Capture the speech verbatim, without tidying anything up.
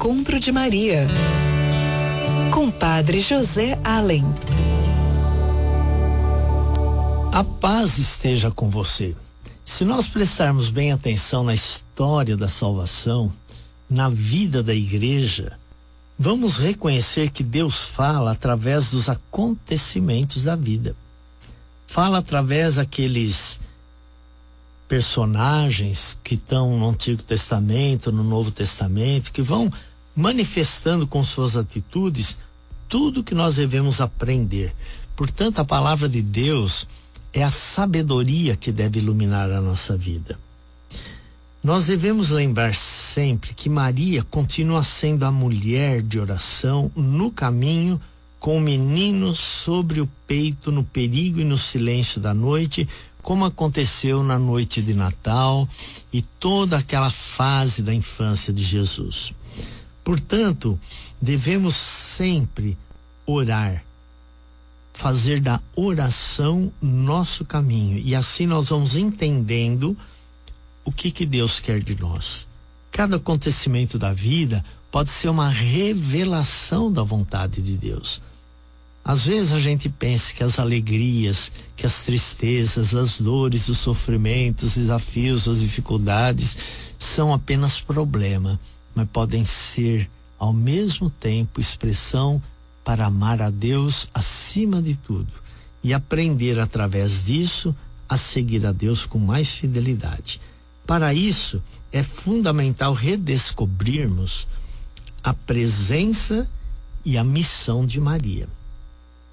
Encontro de Maria, com Padre José Allen. A paz esteja com você. Se nós prestarmos bem atenção na história da salvação, na vida da igreja, vamos reconhecer que Deus fala através dos acontecimentos da vida. Fala através daqueles personagens que estão no Antigo Testamento, no Novo Testamento, que vão manifestando com suas atitudes tudo que nós devemos aprender. Portanto, a palavra de Deus é a sabedoria que deve iluminar a nossa vida. Nós devemos lembrar sempre que Maria continua sendo a mulher de oração no caminho, com o menino sobre o peito, no perigo e no silêncio da noite, como aconteceu na noite de Natal e toda aquela fase da infância de Jesus. Portanto, devemos sempre orar, fazer da oração nosso caminho, e assim nós vamos entendendo o que que Deus quer de nós. Cada acontecimento da vida pode ser uma revelação da vontade de Deus. Às vezes a gente pensa que as alegrias, que as tristezas, as dores, os sofrimentos, os desafios, as dificuldades são apenas problema, mas podem ser ao mesmo tempo expressão para amar a Deus acima de tudo e aprender através disso a seguir a Deus com mais fidelidade. Para isso é fundamental redescobrirmos a presença e a missão de Maria.